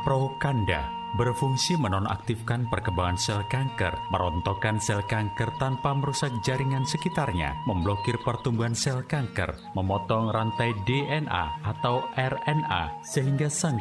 Prokanda berfungsi menonaktifkan perkembangan sel kanker, merontokkan sel kanker tanpa merusak jaringan sekitarnya, memblokir pertumbuhan sel kanker, memotong rantai DNA atau RNA sehingga sang